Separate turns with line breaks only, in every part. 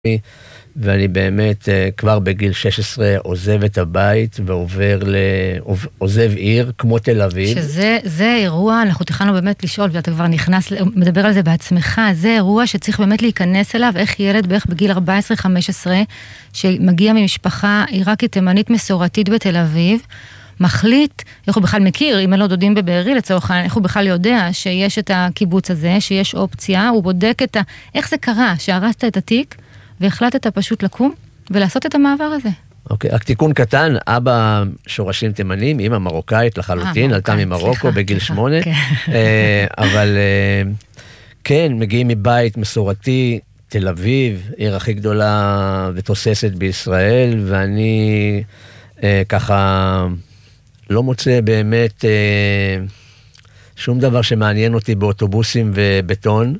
ואני באמת כבר בגיל 16 עוזב את הבית ועוזב עיר כמו תל אביב.
שזה אירוע, אנחנו תכנו באמת לשאול, ואתה כבר מדבר על זה בעצמך, זה אירוע שצריך באמת להיכנס אליו, איך ילד בערך בגיל 14-15, שמגיע ממשפחה עיראקית תימנית מסורתית בתל אביב, מחליט, איך הוא בכלל מכיר, אם לא דודים בבארי לצורך העניין, איך הוא בכלל יודע שיש את הקיבוץ הזה, שיש אופציה, הוא בודק איך זה קרה, שהרסת את התיק, והחלטת פשוט לקום ולעשות את המעבר הזה.
אוקיי, רק תיקון קטן, אבא שורשים תימנים, אמא מרוקאית לחלוטין, עלתה ממרוקו בגיל 8, אבל כן, מגיעים מבית מסורתי, תל אביב, עיר הכי גדולה ותוססת בישראל, ואני ככה לא מוצא באמת שום דבר שמעניין אותי באוטובוסים ובטון.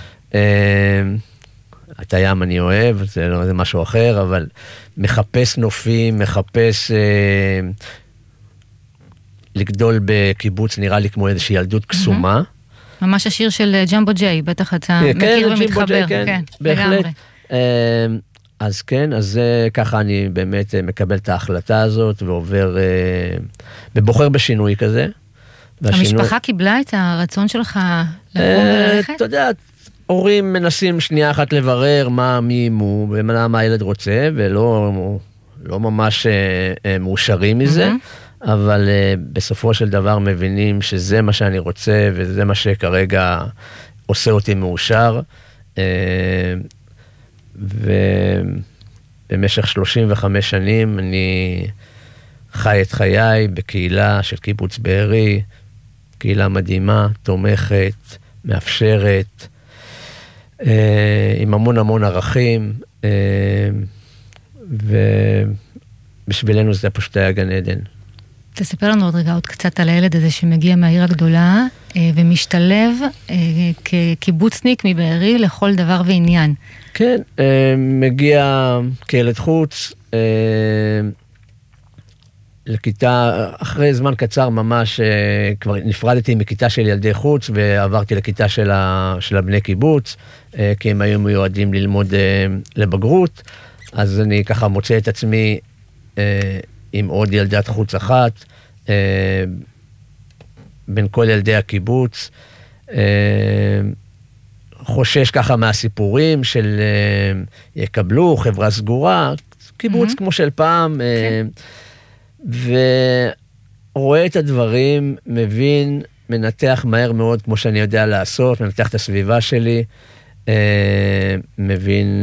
את הים אני אוהב, זה משהו אחר, אבל מחפש נופים, מחפש לגדול בקיבוץ, נראה לי כמו איזושהי ילדות קסומה.
ממש השיר של ג'מבו ג'יי, בטח אתה מכיר ומתחבר. כן,
בהחלט. אז כן, אז ככה אני באמת מקבל את ההחלטה הזאת, ועובר, ובוחר בשינוי כזה.
המשפחה קיבלה את הרצון שלך לקום וללכת?
אתה יודע, הורים מנסים שנייה אחת לברר מי מו, ומה הילד רוצה, ולא ממש מאושרים מזה, אבל בסופו של דבר מבינים שזה מה שאני רוצה, וזה מה שכרגע עושה אותי מאושר, ובמשך 35 שנים אני חי את חיי בקהילה של קיבוץ בארי, קהילה מדהימה, תומכת, מאפשרת, עם המון ערכים, ובשבילנו זה פשוט היה גן עדן.
תספר לנו עוד קצת על הילד הזה שמגיע מהעיר הגדולה, ומשתלב כקיבוצניק מבארי לכל דבר ועניין.
כן, מגיע כילד חוץ, לכיתה, אחרי זמן קצר ממש, כבר נפרדתי מכיתה של ילדי חוץ, ועברתי לכיתה של הבני קיבוץ, כי הם היו מיועדים ללמוד לבגרות, אז אני ככה מוצא את עצמי עם עוד ילדת חוץ אחת, בין כל ילדי הקיבוץ, חושש ככה מהסיפורים של יקבלו, חברה סגורה, קיבוץ כמו של פעם, ורואה את הדברים, מבין, מנתח מהר מאוד כמו שאני יודע לעשות, מנתח את הסביבה שלי, מבין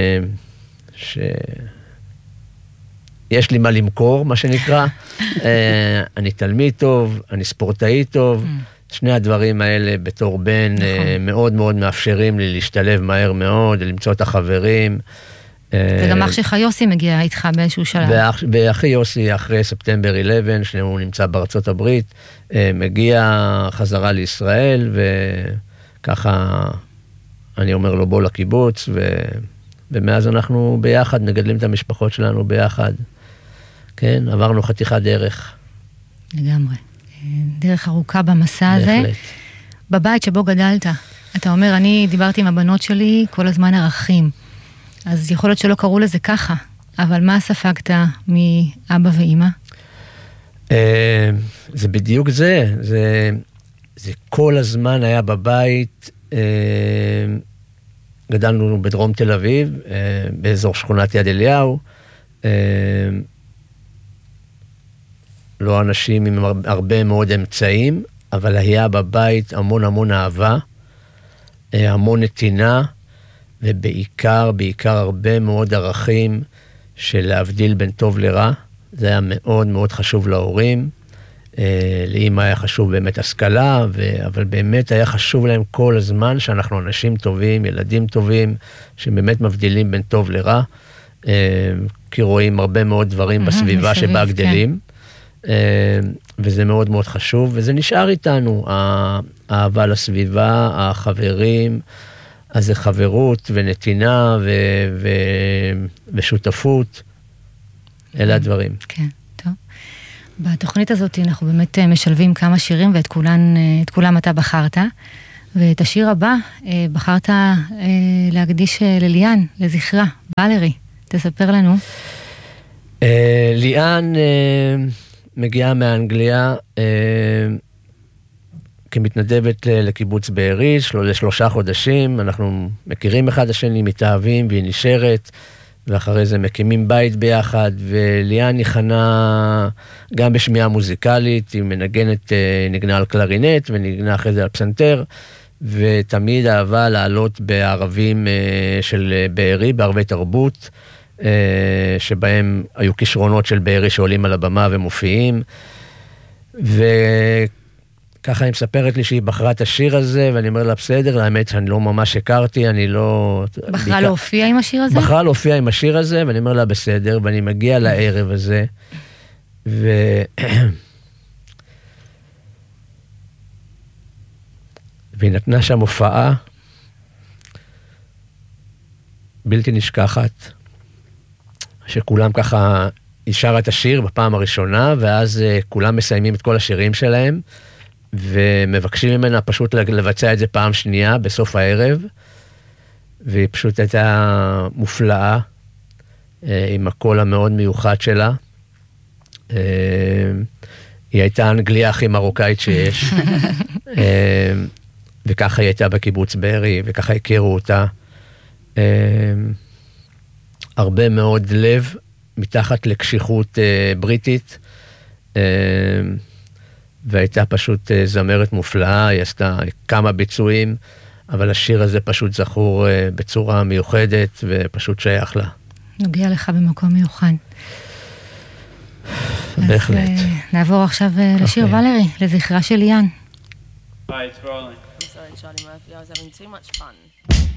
יש לי מה למכור, מה שנקרא, אני תלמיד טוב, אני ספורטאי טוב, שני הדברים האלה בתור בן מאוד מאוד מאפשרים לי להשתלב מהר מאוד, למצוא את החברים.
וגם אח שלך יוסי מגיע איתך באיזשהו שלב.
ואחי יוסי אחרי ספטמבר 11, שהוא נמצא בארצות הברית, מגיע חזרה לישראל, וככה אני אומר לו בוא לקיבוץ, ומאז אנחנו ביחד מגדלים את המשפחות שלנו ביחד. כן, עברנו חתיכת דרך.
לגמרי. דרך ארוכה במסע הזה. בבית שבו גדלת, אתה אומר, אני דיברתי עם הבנות שלי כל הזמן ערכים. אז יכול להיות שלא קראו לזה ככה, אבל מה ספגת מאבא ואמא?
זה בדיוק זה. זה כל הזמן היה בבית. גדלנו בדרום תל אביב, באזור שכונת יד אליהו. לא אנשים עם הרבה מאוד אמצעים, אבל היה בבית המון אהבה, המון נתינה, ובעיקר הרבה מאוד ערכים של להבדיל בין טוב לרע. זה היה מאוד מאוד חשוב להורים. לאמא היה חשוב באמת השכלה, אבל באמת היה חשוב להם כל הזמן שאנחנו אנשים טובים, ילדים טובים, שבאמת מבדילים בין טוב לרע, כי רואים הרבה מאוד דברים בסביבה שבה גדלים. וזה מאוד מאוד חשוב, וזה נשאר איתנו, האהבה לסביבה, החברים, אז זה חברות ונתינה ושותפות, אלה הדברים.
כן, טוב. בתוכנית הזאת אנחנו באמת משלבים כמה שירים, ואת כולם אתה בחרת, ואת השיר הבא בחרת להקדיש לליאן, לזכרה. ולרי, תספר לנו.
ליאן מגיעה מאנגליה כמתנדבת לקיבוץ בארי, ל3 חודשים, אנחנו מכירים אחד השני, מתאהבים, והיא נשארת, ואחרי זה מקימים בית ביחד, וליאן ניחנה גם בשמיעה מוזיקלית, היא מנגנת, נגנה על קלרינט, ונגנה אחרי זה על פסנתר, ותמיד אהבה לעלות בערבים של בארי, בערבי תרבות, שבהם היו כישרונות של בארי שעולים על הבמה ומופיעים, וככה היא מספרת לי שהיא בחרה את השיר הזה, ואני אומר לה בסדר, האמת שאני לא ממש הכרתי, אני לא...
בחרה להופיע עם השיר הזה?
בחרה להופיע עם השיר הזה, ואני אומר לה בסדר, ואני מגיע לערב הזה, והיא נתנה שם הופעה בלתי נשכחת, שכולם ככה, היא שרה את השיר בפעם הראשונה, ואז כולם מסיימים את כל השירים שלהם, ומבקשים ממנה פשוט לבצע את זה פעם שנייה, בסוף הערב, והיא פשוט הייתה מופלאה, עם הקול המאוד מיוחד שלה. היא הייתה האנגליה הכי מרוקאית שיש, וככה היא הייתה בקיבוץ בארי, וככה הכירו אותה. הרבה מאוד לב, מתחת לקשיחות בריטית, והייתה פשוט זמרת מופלאה, היא עשתה כמה ביצועים, אבל השיר הזה פשוט זכור בצורה מיוחדת, ופשוט שייך לה.
נוגע לך במקום מיוחד.
בהחלט.
אז נעבור עכשיו לשיר ולרי, לזכרה של ליאן.
Hi, it's rolling.
I'm sorry, Charlie Murphy, I was having too much fun.